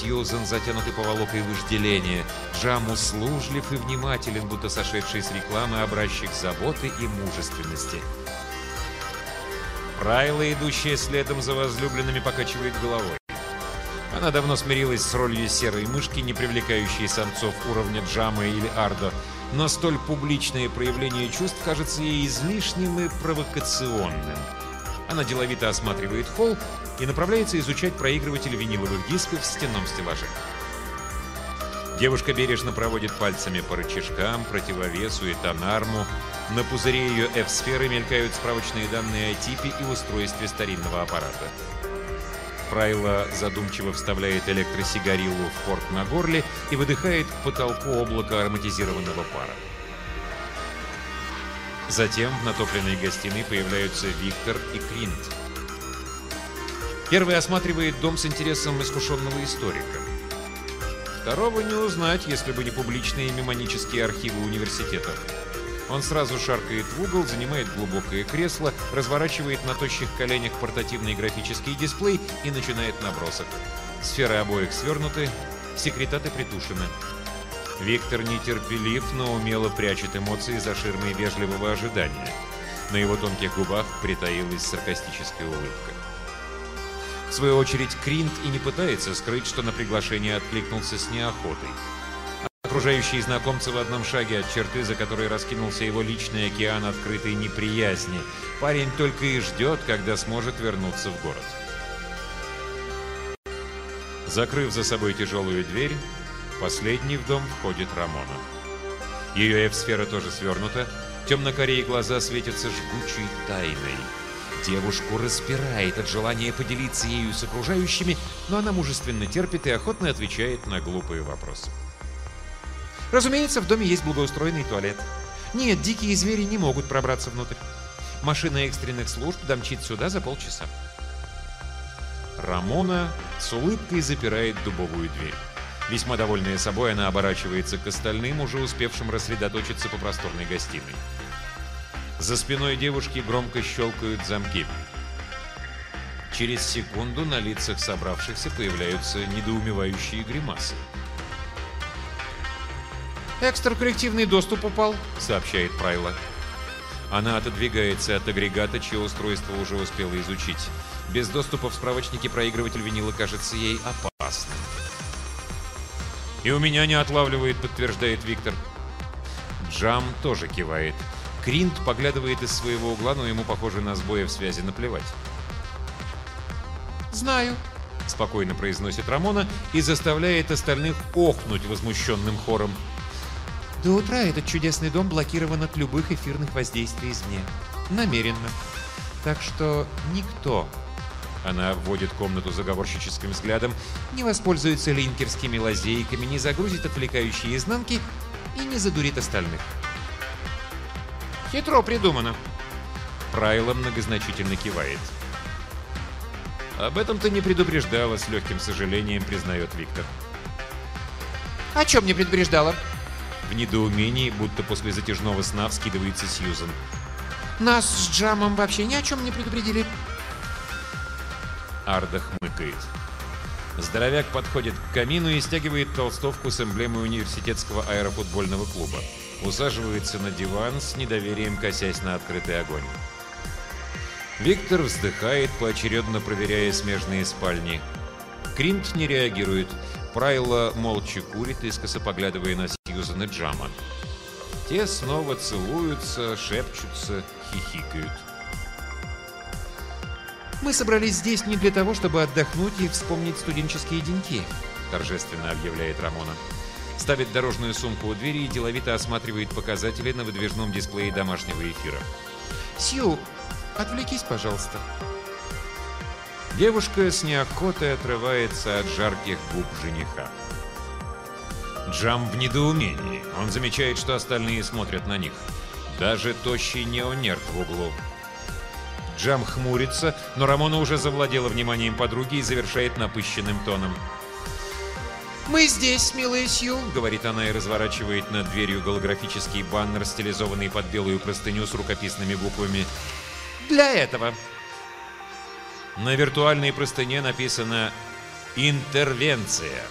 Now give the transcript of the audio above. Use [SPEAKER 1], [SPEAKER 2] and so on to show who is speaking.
[SPEAKER 1] Сьюзен затянуты поволокой вожделения. Джам услужлив и внимателен, будто сошедший с рекламы образчик заботы и мужественности. Прайла, идущая следом за возлюбленными, покачивает головой. Она давно смирилась с ролью серой мышки, не привлекающей самцов уровня Джама или Ардо, но столь публичное проявление чувств кажется ей излишним и провокационным. Она деловито осматривает холл и направляется изучать проигрыватель виниловых дисков в стенном стеллаже. Девушка бережно проводит пальцами по рычажкам, противовесу и тонарму. На пузыре ее F-сферы мелькают справочные данные о типе и устройстве старинного аппарата. Прайла задумчиво вставляет электросигариллу в порт на горле и выдыхает к потолку облако ароматизированного пара. Затем в натопленной гостиной появляются Виктор и Кринт. Первый осматривает дом с интересом искушенного историка. Второго не узнать, если бы не публичные мемонические архивы университета. Он сразу шаркает в угол, занимает глубокое кресло, разворачивает на тощих коленях портативный графический дисплей и начинает набросок. Сферы обоих свернуты, секретаты притушены. Виктор нетерпелив, но умело прячет эмоции за ширмой вежливого ожидания. На его тонких губах притаилась саркастическая улыбка. В свою очередь, Кринт и не пытается скрыть, что на приглашение откликнулся с неохотой. Окружающие знакомцы в одном шаге от черты, за которой раскинулся его личный океан открытой неприязни. Парень только и ждет, когда сможет вернуться в город. Закрыв за собой тяжелую дверь, последней в дом входит Рамона. Ее F-сфера тоже свернута, темно-карие глаза светятся жгучей тайной. Девушку распирает от желания поделиться ею с окружающими, но она мужественно терпит и охотно отвечает на глупые вопросы. Разумеется, в доме есть благоустроенный туалет. Нет, дикие звери не могут пробраться внутрь. Машина экстренных служб домчит сюда за полчаса. Рамона с улыбкой запирает дубовую дверь. Весьма довольная собой, она оборачивается к остальным, уже успевшим рассредоточиться по просторной гостиной. За спиной девушки громко щелкают замки. Через секунду на лицах собравшихся появляются недоумевающие гримасы. «Экстракоррективный доступ упал», — сообщает Прайла. Она отодвигается от агрегата, чье устройство уже успела изучить. Без доступа в справочнике проигрыватель винила кажется ей опасным. «И у меня не отлавливает», — подтверждает Виктор. Джам тоже кивает. Кринт поглядывает из своего угла, но ему, похоже, на сбои в связи наплевать. «Знаю», — спокойно произносит Рамона и заставляет остальных охнуть возмущенным хором. «До утра этот чудесный дом блокирован от любых эфирных воздействий извне. Намеренно. Так что никто...» Она вводит комнату заговорщическим взглядом, не воспользуется линкерскими лазейками, не загрузит отвлекающие изнанки и не задурит остальных. «Хитро придумано». Прайла многозначительно кивает. «Об этом ты не предупреждала», — с легким сожалением признает Виктор. «О чем не предупреждала?» В недоумении, будто после затяжного сна, вскидывается Сьюзен. «Нас с Джамом вообще ни о чем не предупредили». Арда хмыкает. Здоровяк подходит к камину и стягивает толстовку с эмблемой университетского аэрофутбольного клуба. Усаживается на диван с недоверием, косясь на открытый огонь. Виктор вздыхает, поочередно проверяя смежные спальни. Кринт не реагирует. Прайла молча курит, искоса поглядывая на Сьюзен и Джама. Те снова целуются, шепчутся, хихикают. «Мы собрались здесь не для того, чтобы отдохнуть и вспомнить студенческие деньки», — торжественно объявляет Рамона. Ставит дорожную сумку у двери и деловито осматривает показатели на выдвижном дисплее домашнего эфира. «Сью, отвлекись, пожалуйста». Девушка с неохотой отрывается от жарких губ жениха. Джам в недоумении. Он замечает, что остальные смотрят на них. Даже тощий неонерд в углу. Джам хмурится, но Рамона уже завладела вниманием подруги и завершает напыщенным тоном. «Мы здесь, милая Сью», — говорит она и разворачивает над дверью голографический баннер, стилизованный под белую простыню с рукописными буквами. «Для этого». На виртуальной простыне написано «Интервенция».